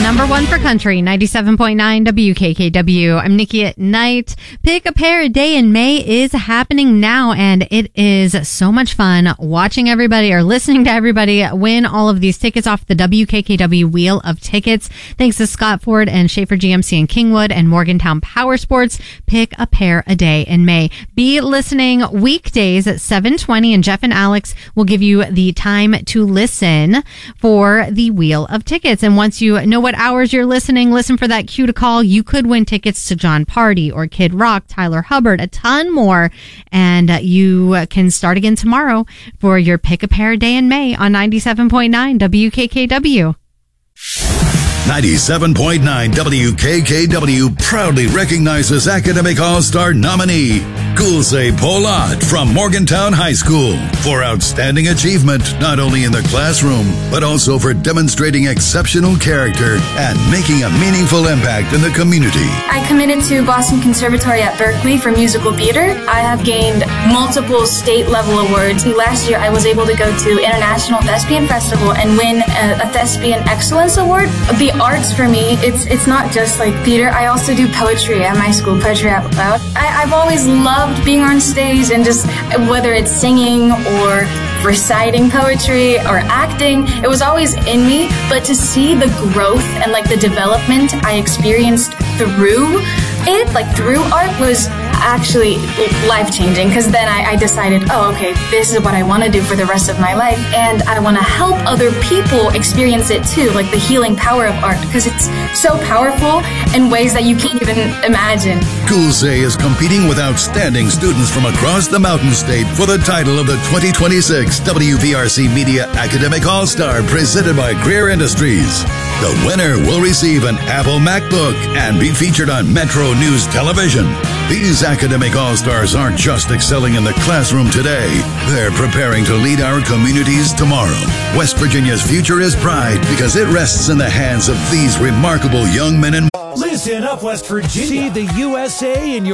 Number one for country, 97.9 WKKW. I'm Nikki at Night. Pick a Pair a Day in May is happening now, and it is so much fun watching everybody or listening to everybody win all of these tickets off the WKKW Wheel of Tickets. Thanks to Scott Ford and Schaefer GMC in Kingwood and Morgantown Power Sports. Pick a Pair a Day in May. Be listening weekdays at 7:20, and Jeff and Alex will give you the time to listen for the Wheel of Tickets. And once you know what hours you're listening, listen for that cue to call. You could win tickets to John Party or Kid Rock, Tyler Hubbard, a ton more. And you can start again tomorrow for your Pick a Pair a Day in May on 97.9 WKKW. 97.9 WKKW proudly recognizes Academic All-Star nominee Gulze Polat from Morgantown High School for outstanding achievement not only in the classroom but also for demonstrating exceptional character and making a meaningful impact in the community. I committed to Boston Conservatory at Berkeley for musical theater. I have gained multiple state-level awards. Last year I was able to go to International Thespian Festival and win a Thespian Excellence Award. The arts for me, it's not just like theater. I also do poetry at my school, Poetry Out Loud. I've always loved being on stage and just whether it's singing or reciting poetry or acting, it was always in me. But to see the growth and like the development I experienced through it, like through art, was actually life-changing, because then I decided, oh, okay, this is what I want to do for the rest of my life, and I want to help other people experience it too, like the healing power of art, because it's so powerful in ways that you can't even imagine. Gulze is competing with outstanding students from across the Mountain State for the title of the 2026 WVRC Media Academic All-Star presented by Greer Industries. The winner will receive an Apple MacBook and be featured on Metro News Television. These academic all-stars aren't just excelling in the classroom today. They're preparing to lead our communities tomorrow. West Virginia's future is bright because it rests in the hands of these remarkable young men and... Listen up, West Virginia. See the USA in your